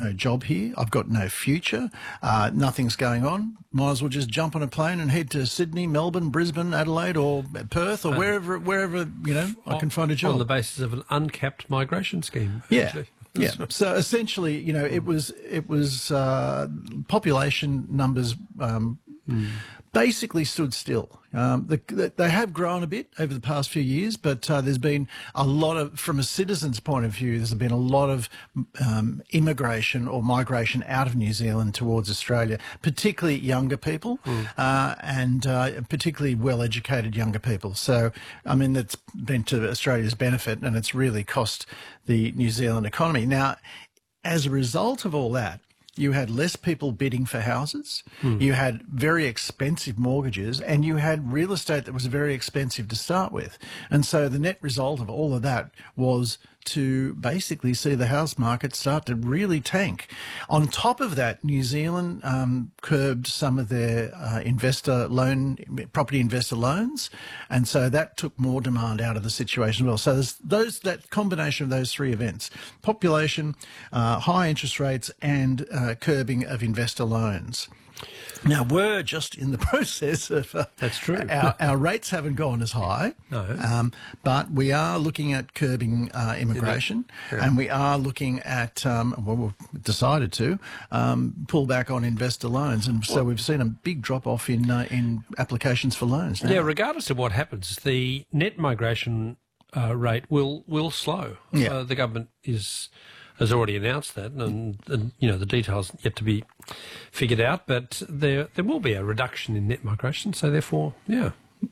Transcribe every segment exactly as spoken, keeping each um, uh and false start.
no job here. I've got no future. Uh, nothing's going on. Might as well just jump on a plane and head to Sydney, Melbourne, Brisbane, Adelaide, or Perth, or uh, wherever, wherever you know on, I can find a job on the basis of an uncapped migration scheme. Yeah. Actually. Yeah. So essentially, you know, it was it was uh, population numbers um, mm. basically stood still. Um, the, they have grown a bit over the past few years, but uh, there's been a lot of, from a citizen's point of view, there's been a lot of um, immigration or migration out of New Zealand towards Australia, particularly younger people mm. uh, and uh, particularly well-educated younger people. So, I mean, that's been to Australia's benefit, and it's really cost the New Zealand economy. Now, as a result of all that, you had less people bidding for houses, hmm. you had very expensive mortgages, and you had real estate that was very expensive to start with. And so the net result of all of that was to basically see the house market start to really tank. On top of that, New Zealand um, curbed some of their uh, investor loan, property investor loans, and so that took more demand out of the situation as well. So there's those that combination of those three events: population, uh, high interest rates, and uh, curbing of investor loans. Now, we're just in the process of... Uh, That's true. Our, our rates haven't gone as high, no. um, but we are looking at curbing uh, immigration, yeah. and we are looking at, um, well, we've decided to, um, pull back on investor loans. And so well, we've seen a big drop-off in, uh, in applications for loans now. Yeah, regardless of what happens, the net migration uh, rate will, will slow. Yeah. Uh, the government is... has already announced that, and, and you know the details yet to be figured out. But there there will be a reduction in net migration, so therefore, yeah.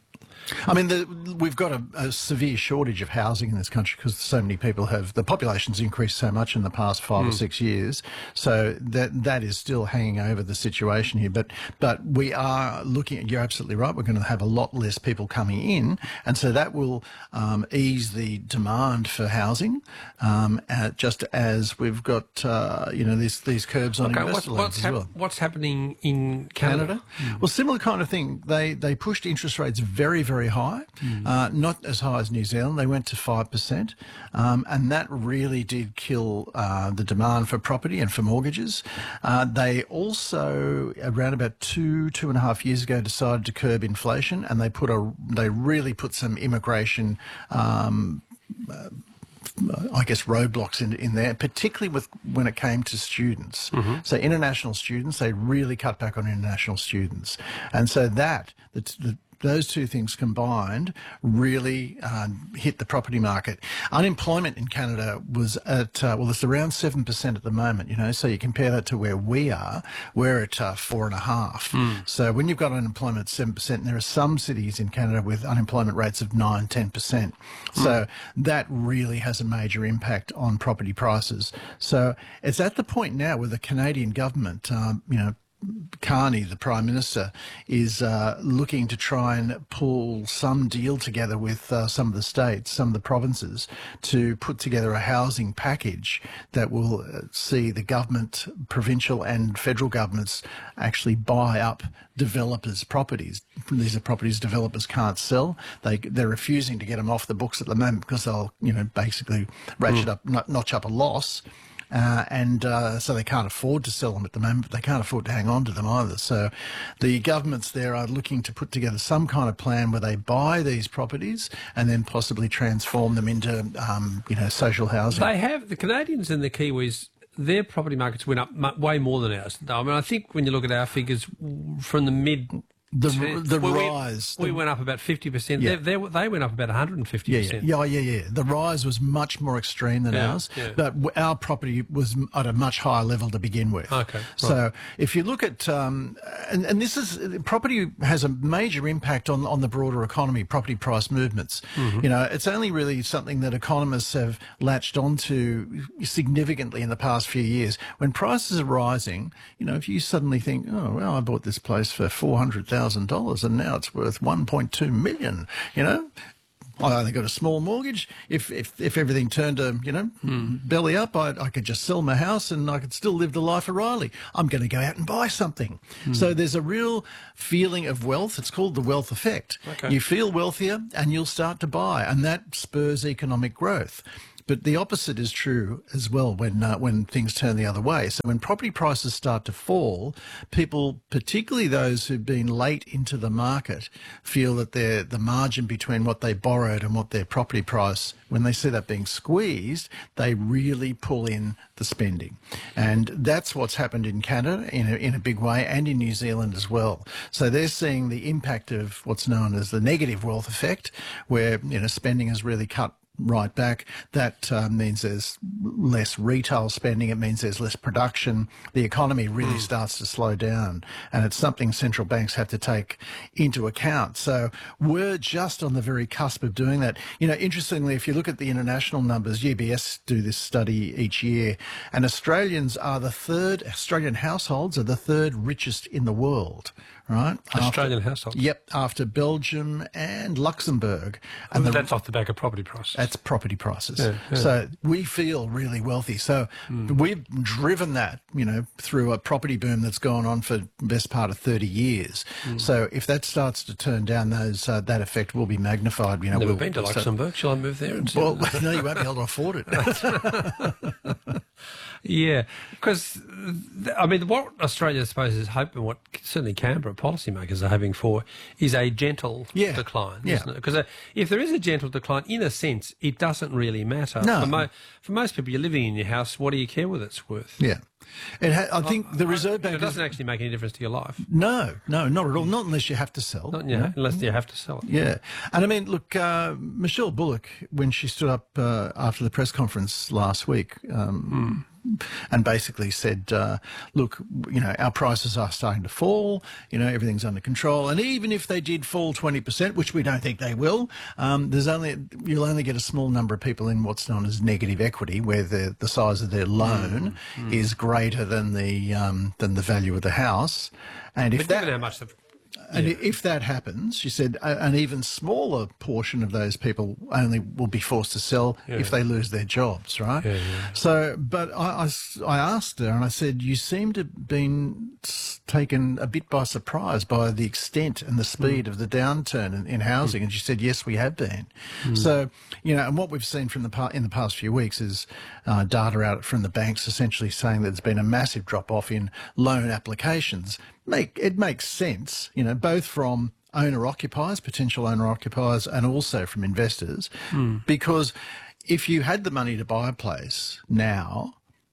I mean, the, we've got a, a severe shortage of housing in this country because so many people have, the population's increased so much in the past five mm. or six years. So that that is still hanging over the situation here. But but we are looking at, you're absolutely right, we're going to have a lot less people coming in. And so that will um, ease the demand for housing, um, uh, just as we've got, uh, you know, these, these curbs on okay, investor what's, loans what's as hap- well. What's happening in Canada? Canada? Mm. Well, similar kind of thing. They, they pushed interest rates very, very very high, mm. uh, not as high as New Zealand. They went to five percent, um, and that really did kill uh, the demand for property and for mortgages. Uh, they also, around about two, two and a half years ago, decided to curb inflation, and they put a, they really put some immigration um, uh, I guess roadblocks in, in there, particularly with when it came to students. Mm-hmm. So international students, they really cut back on international students. And so that, the, the those two things combined really um, hit the property market. Unemployment in Canada was at, uh, well, it's around seven percent at the moment, you know, so you compare that to where we are, we're at uh, four and a half. Mm. So when you've got unemployment at seven percent, and there are some cities in Canada with unemployment rates of nine, ten percent. Mm. So that really has a major impact on property prices. So it's at the point now where the Canadian government, um, you know, Carney, the Prime Minister, is uh, looking to try and pull some deal together with uh, some of the states, some of the provinces, to put together a housing package that will uh, see the government, provincial and federal governments, actually buy up developers' properties. These are properties developers can't sell. They, they're refusing to get them off the books at the moment because they'll, you know, basically ratchet mm. up, notch up a loss. Uh, and uh, so they can't afford to sell them at the moment, but they can't afford to hang on to them either. So the governments there are looking to put together some kind of plan where they buy these properties and then possibly transform them into, um, you know, social housing. They have, the Canadians and the Kiwis, their property markets went up m- way more than ours. I mean, I think when you look at our figures from the mid... The, the well, rise. We, the, we went up about fifty percent. Yeah. They, they, they went up about one hundred fifty percent. Yeah, yeah, yeah, yeah. The rise was much more extreme than yeah, ours, yeah. but our property was at a much higher level to begin with. Okay. So right. if you look at, um, and, and this is, property has a major impact on, on the broader economy, property price movements. Mm-hmm. You know, it's only really something that economists have latched onto significantly in the past few years. When prices are rising, you know, if you suddenly think, oh, well, I bought this place for four hundred thousand dollars and now it's worth one point two million dollars, you know. I only got a small mortgage. If if, if everything turned to, you know, mm. belly up, I, I could just sell my house and I could still live the life of Riley. I'm going to go out and buy something. Mm. So there's a real feeling of wealth. It's called the wealth effect. Okay. You feel wealthier and you'll start to buy, and that spurs economic growth. But the opposite is true as well when uh, when things turn the other way. So when property prices start to fall, people, particularly those who've been late into the market, feel that their the margin between what they borrowed and what their property price, when they see that being squeezed, they really pull in the spending. And that's what's happened in Canada in a, in a big way, and in New Zealand as well. So they're seeing the impact of what's known as the negative wealth effect, where, you know, spending has really cut right back. That uh, means there's less retail spending. It means there's less production. The economy really mm. starts to slow down, and it's something central banks have to take into account. So we're just on the very cusp of doing that. You know, interestingly, if you look at the international numbers, U B S do this study each year, and Australians are the third, Australian households are the third richest in the world. Right, Australian after, households. Yep, after Belgium and Luxembourg. And well, the, that's off the back of property prices. That's property prices. Yeah, yeah. So we feel really wealthy. So mm. we've driven that, you know, through a property boom that's gone on for the best part of thirty years. Mm. So if that starts to turn down, those uh, that effect will be be You know, Never we'll, been to Luxembourg. So, shall I move there and see? Well, no, you won't be able to afford it. Yeah, because, I mean, what Australia, I suppose, is hoping, what certainly Canberra policymakers are hoping for, is a gentle yeah. decline, yeah. isn't it? Because uh, if there is a gentle decline, in a sense, it doesn't really matter. No. For, mo for most people, you're living in your house, what do you care whether it's worth? Yeah. It ha I think I, the Reserve Bank... It doesn't is, actually make any difference to your life. No, no, not at all. Not unless you have to sell. Not, yeah, unless you have to sell it. Yeah. And I mean, look, uh, Michelle Bullock, when she stood up uh, after the press conference last week... Um, mm. and basically said, uh, look, you know, our prices are starting to fall, you know, everything's under control. And even if they did fall twenty percent, which we don't think they will, um, there's only, you'll only get a small number of people in what's known as negative equity, where the, the size of their loan mm, mm. is greater than the, um, than the value of the house. And if but that... given how much the And yeah. if that happens, she said, a, an even smaller portion of those people only will be forced to sell yeah. if they lose their jobs, right? Yeah, yeah. So, but I, I, I asked her and I said, you seem to have been taken a bit by surprise by the extent and the speed mm. of the downturn in, in housing. Mm. And she said, yes, we have been. Mm. So, you know, and what we've seen from the pa in the past few weeks is uh, data out from the banks essentially saying that there's been a massive drop-off in loan applications. Make it makes sense, you know, both from owner-occupiers, potential owner-occupiers, and also from investors, mm. because if you had the money to buy a place now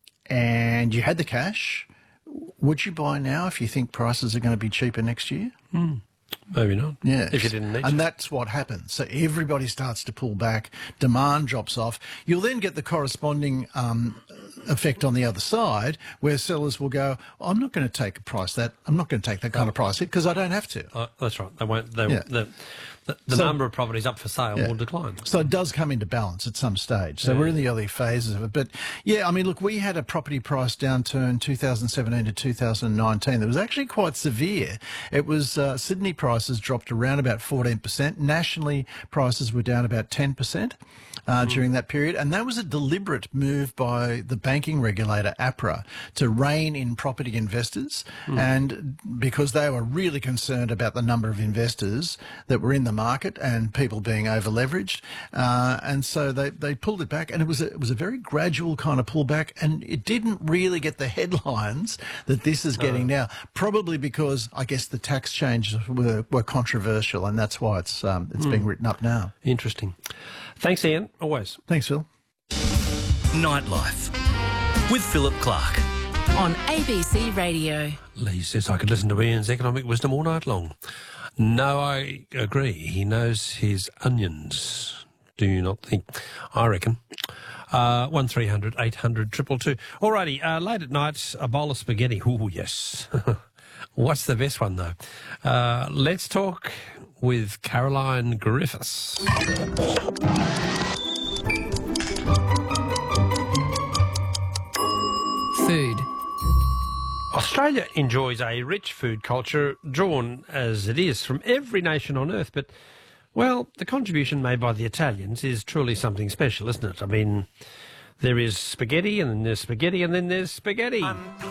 and you had the cash, would you buy now if you think prices are going to be cheaper next year? Mm. Maybe not. Yeah. If you didn't need And to. that's what happens. So everybody starts to pull back, demand drops off. You'll then get the corresponding um, effect on the other side, where sellers will go, I'm not going to take a price that, I'm not going to take that kind of price hit because I don't have to. Uh, that's right. They won't. They, Yeah. the the, the So- number of properties up for sale Yeah. will decline. So it does come into balance at some stage. So Yeah. we're in the early phases of it. But yeah, I mean, look, we had a property price downturn two thousand seventeen to two thousand nineteen that was actually quite severe. It was uh, Sydney prices dropped around about fourteen percent. Nationally, prices were down about ten percent. Uh, mm. during that period, and that was a deliberate move by the banking regulator APRA to rein in property investors, mm. and because they were really concerned about the number of investors that were in the market and people being over leveraged, uh, and so they they pulled it back, and it was a, it was a very gradual kind of pullback, and it didn't really get the headlines that this is getting uh. now. Probably because I guess the tax changes were were controversial, and that's why it's um, it's mm. being written up now. Interesting. Thanks, Ian. Always. Thanks, Phil. Nightlife with Philip Clark on A B C Radio. Lee says I could listen to Ian's economic wisdom all night long. No, I agree. He knows his onions. Do you not think? I reckon. Uh, one three hundred eight hundred two two two. Alrighty, uh, late at night, a bowl of spaghetti. Ooh, yes. What's the best one, though? Uh, let's talk with Caroline Griffiths. Food. Australia enjoys a rich food culture, drawn as it is from every nation on earth, but, well, the contribution made by the Italians is truly something special, isn't it? I mean, there is spaghetti, and then there's spaghetti, and then there's spaghetti.